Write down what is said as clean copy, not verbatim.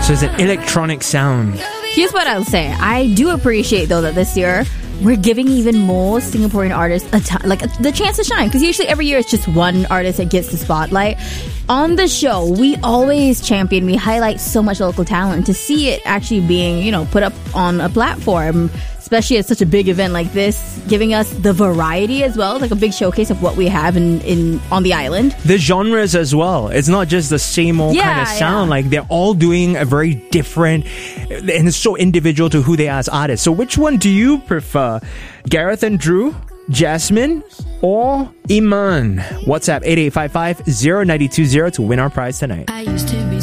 So it's an electronic sound. Here's what I'll say. I do appreciate, though, that this year we're giving even more Singaporean artists the chance to shine. Because usually every year it's just one artist that gets the spotlight. On the show, we always champion, we highlight so much local talent. To see it actually being, put up on a platform, especially at such a big event like this, giving us the variety as well, like a big showcase of what we have on the island. The genres as well. It's not just the same old kind of sound. Yeah. Like they're all doing a very different, and it's so individual to who they are as artists. So which one do you prefer? Gareth and Drew, Jasmine, or Iman? WhatsApp 8855 0920 to win our prize tonight. I used to be